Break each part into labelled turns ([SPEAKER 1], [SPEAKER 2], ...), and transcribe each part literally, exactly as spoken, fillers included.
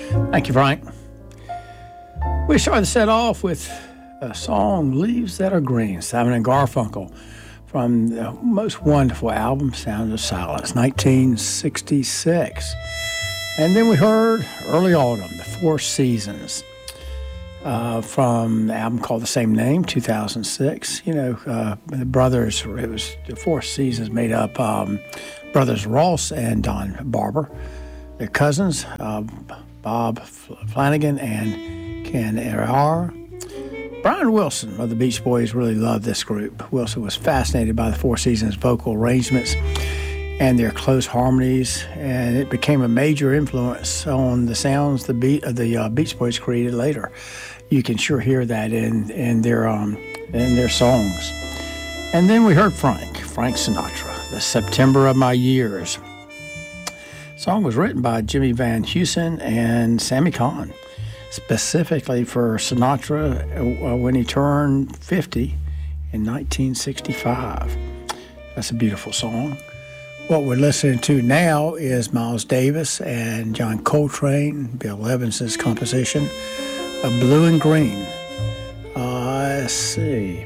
[SPEAKER 1] Thank you, Frank. We started the set off with a song, Leaves That Are Green, Simon and Garfunkel, from the most wonderful album, Sound of Silence, nineteen sixty-six. And then we heard Early Autumn, The Four Seasons, uh, from the album called the same name, two thousand six. You know, uh, the brothers, it was the Four Seasons made up um, brothers Ross and Don Barber, their cousins, uh, Bob Flanagan and Ken Arara. Brian Wilson of the Beach Boys really loved this group. Wilson was fascinated by the Four Seasons vocal arrangements and their close harmonies, and it became a major influence on the sounds the beat of the uh, Beach Boys created later. You can sure hear that in in their um in their songs. And then we heard Frank, Frank Sinatra, The September of My Years. The song was written by Jimmy Van Heusen and Sammy Kahn, specifically for Sinatra uh, when he turned fifty in nineteen sixty-five. That's a beautiful song. What we're listening to now is Miles Davis and John Coltrane, Bill Evans's composition of Blue and Green. Uh, let's see.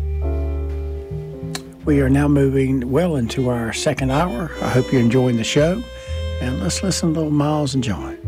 [SPEAKER 1] We are now moving well into our second hour. I hope you're enjoying the show. And let's listen to little Miles and John.